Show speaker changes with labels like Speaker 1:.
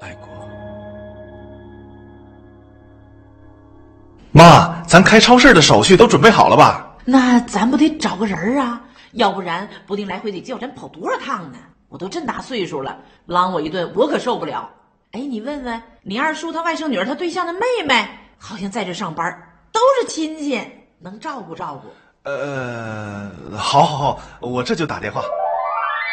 Speaker 1: 爱过。
Speaker 2: 妈，咱开超市的手续都准备好了吧？
Speaker 3: 那咱不得找个人啊？要不然不定来回得叫咱跑多少趟呢？我都这大岁数了，啷我一顿我可受不了。哎，你问问你二叔他外甥女儿他对象的妹妹，好像在这上班，都是亲戚，能照顾照顾。
Speaker 2: 好，我这就打电话。